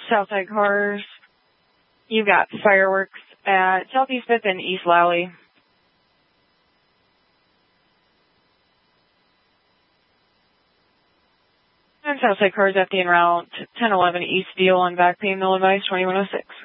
Southside cars. You've got fireworks at Southeast 5th and East Lally. And Southside cars at the en route 1011 East Deal on back pay, mill advice 2106.